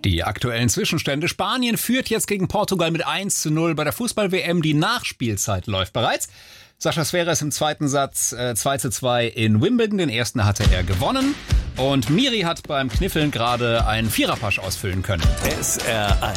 Die aktuellen Zwischenstände. Spanien führt jetzt gegen Portugal mit 1:0 bei der Fußball-WM. Die Nachspielzeit läuft bereits. Sascha Zverev im zweiten Satz 2:2 in Wimbledon. Den ersten hatte er gewonnen. Und Miri hat beim Kniffeln gerade einen Viererpasch ausfüllen können. SR1